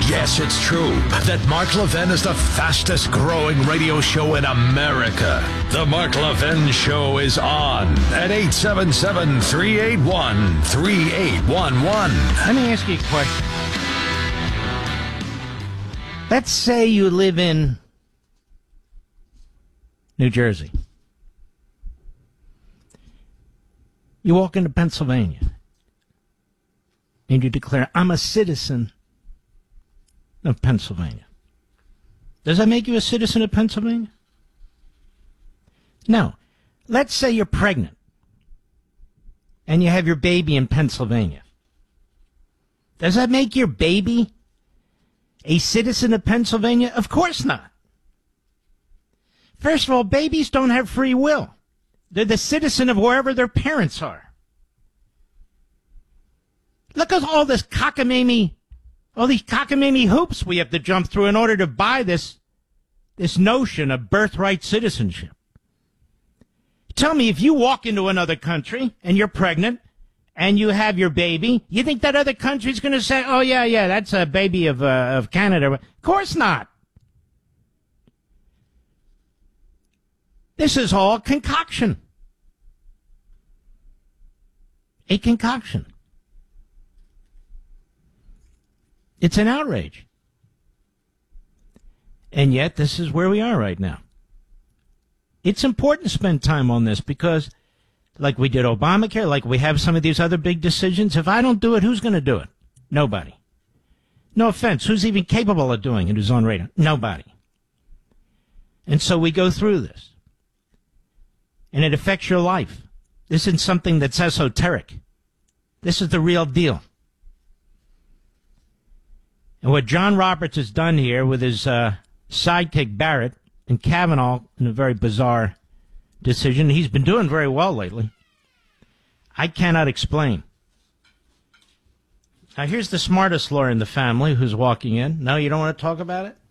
Yes, it's true that Mark Levin is the fastest growing radio show in America. The Mark Levin Show is on at 877-381-3811. Let me ask you a question. Let's say you live in New Jersey. You walk into Pennsylvania and you declare, I'm a citizen of Pennsylvania. Does that make you a citizen of Pennsylvania? No. Let's say you're pregnant and you have your baby in Pennsylvania. Does that make your baby a citizen of Pennsylvania? Of course not. First of all, babies don't have free will. They're the citizen of wherever their parents are. Look at all this cockamamie, all these cockamamie hoops we have to jump through in order to buy this notion of birthright citizenship. Tell me, if you walk into another country and you're pregnant and you have your baby, you think that other country's going to say, oh, yeah, that's a baby of Canada? Of course not. This is all concoction. A concoction. It's an outrage. And yet, this is where we are right now. It's important to spend time on this because, like we did Obamacare, like we have some of these other big decisions, if I don't do it, who's going to do it? Nobody. No offense. Who's even capable of doing it who's on radar? Nobody. And so we go through this. And it affects your life. This isn't something that's esoteric. This is the real deal. And what John Roberts has done here with his sidekick Barrett and Kavanaugh in a very bizarre decision, he's been doing very well lately, I cannot explain. Now, here's the smartest lawyer in the family who's walking in. No, you don't want to talk about it?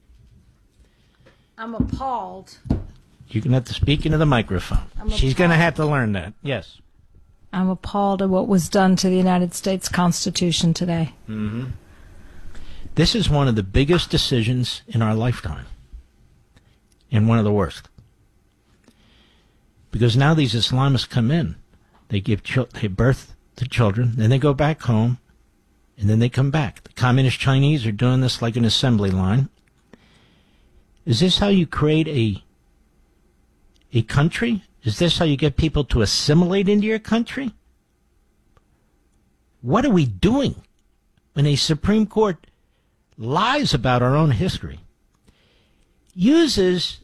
I'm appalled. You're going to have to speak into the microphone. She's going to have to learn that. Yes. I'm appalled at what was done to the United States Constitution today. Mm-hmm. This is one of the biggest decisions in our lifetime. And one of the worst. Because now these Islamists come in. They give they birth to children, then they go back home, and then they come back. The communist Chinese are doing this like an assembly line. Is this how you create a country? Is this how you get people to assimilate into your country? What are we doing when a Supreme Court lies about our own history, uses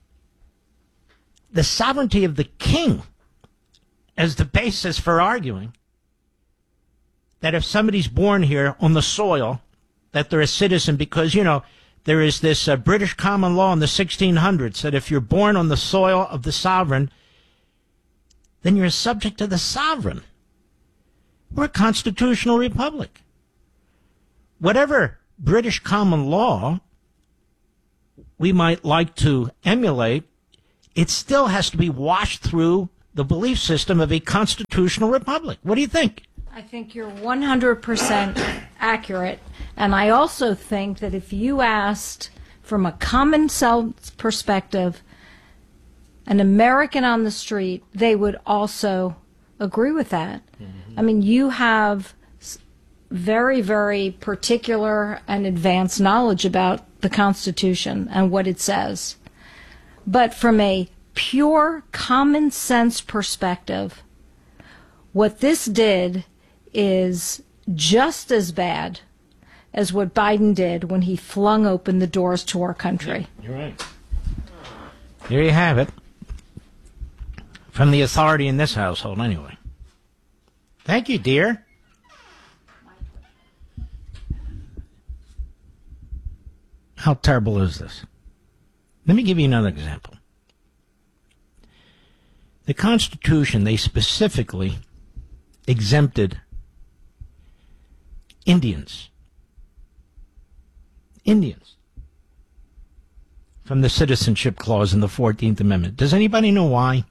the sovereignty of the king as the basis for arguing that if somebody's born here on the soil, that they're a citizen because, you know, there is this British common law in the 1600s that if you're born on the soil of the sovereign, then you're subject to the sovereign. We're a constitutional republic. Whatever British common law we might like to emulate, it still has to be washed through the belief system of a constitutional republic. What do you think? I think you're 100% accurate. And I also think that if you asked from a common sense perspective an American on the street, they would also agree with that. Mm-hmm. I mean, you have very, very particular and advanced knowledge about the Constitution and what it says. But from a pure common sense perspective, what this did is just as bad as what Biden did when he flung open the doors to our country. Yeah, you're right. There you have it. From the authority in this household, anyway. Thank you, dear. How terrible is this? Let me give you another example. The Constitution, they specifically exempted Indians from the Citizenship Clause in the 14th Amendment. Does anybody know why?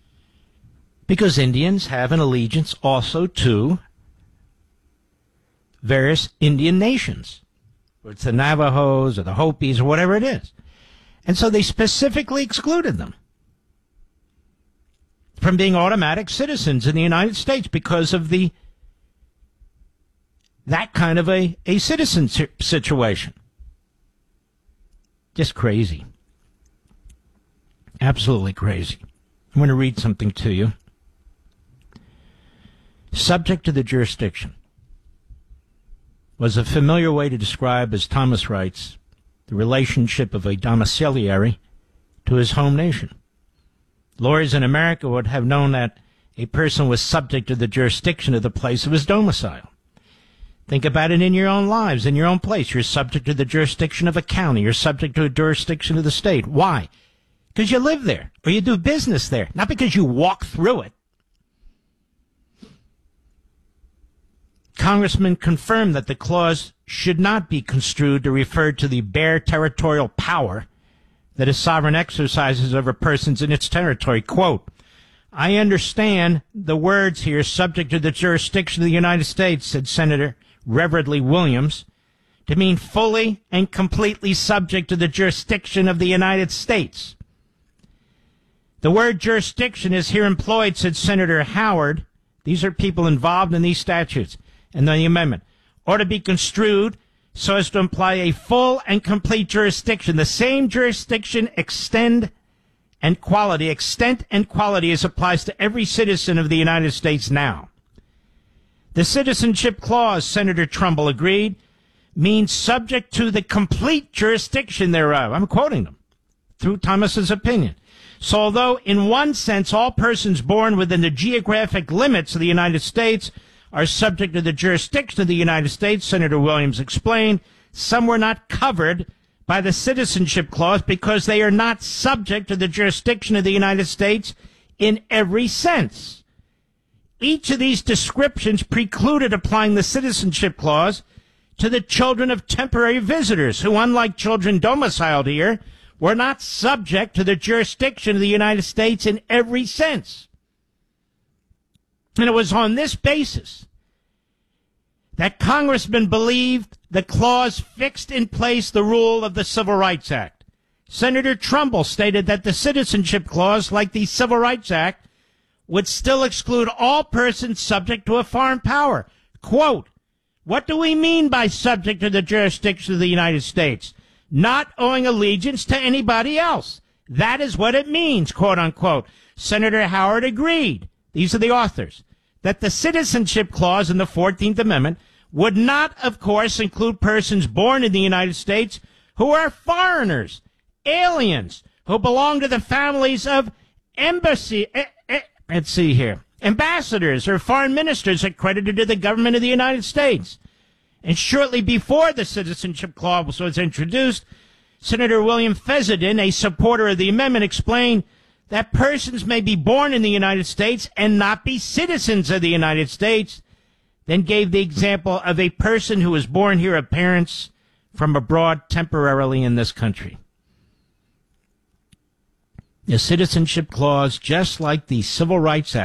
Because Indians have an allegiance also to various Indian nations. Or it's the Navajos or the Hopis or whatever it is. And so they specifically excluded them from being automatic citizens in the United States because of that kind of a citizenship situation. Just crazy. Absolutely crazy. I'm going to read something to you. Subject to the jurisdiction was a familiar way to describe, as Thomas writes, the relationship of a domiciliary to his home nation. Lawyers in America would have known that a person was subject to the jurisdiction of the place of his domicile. Think about it in your own lives, in your own place. You're subject to the jurisdiction of a county. You're subject to a jurisdiction of the state. Why? Because you live there or you do business there, not because you walk through it. Congressman confirmed that the clause should not be construed to refer to the bare territorial power that a sovereign exercises over persons in its territory. Quote, I understand the words here, subject to the jurisdiction of the United States, said Senator Reverendly Williams, to mean fully and completely subject to the jurisdiction of the United States. The word jurisdiction is here employed, said Senator Howard. These are people involved in these statutes and the amendment, or to be construed so as to imply a full and complete jurisdiction. The same jurisdiction, extent and quality as applies to every citizen of the United States now. The citizenship clause, Senator Trumbull agreed, means subject to the complete jurisdiction thereof. I'm quoting them through Thomas's opinion. So although in one sense all persons born within the geographic limits of the United States are subject to the jurisdiction of the United States, Senator Williams explained, some were not covered by the citizenship clause because they are not subject to the jurisdiction of the United States in every sense. Each of these descriptions precluded applying the citizenship clause to the children of temporary visitors who, unlike children domiciled here, were not subject to the jurisdiction of the United States in every sense. And it was on this basis that Congressmen believed the clause fixed in place the rule of the Civil Rights Act. Senator Trumbull stated that the citizenship clause, like the Civil Rights Act, would still exclude all persons subject to a foreign power. Quote, what do we mean by subject to the jurisdiction of the United States? Not owing allegiance to anybody else. That is what it means, quote unquote. Senator Howard agreed. These are the authors. That the citizenship clause in the 14th Amendment would not, of course, include persons born in the United States who are foreigners, aliens, who belong to the families of ambassadors or foreign ministers accredited to the government of the United States. And shortly before the citizenship clause was introduced, Senator William Fessenden, a supporter of the amendment, explained that persons may be born in the United States and not be citizens of the United States, then gave the example of a person who was born here of parents from abroad temporarily in this country. The citizenship clause, just like the Civil Rights Act,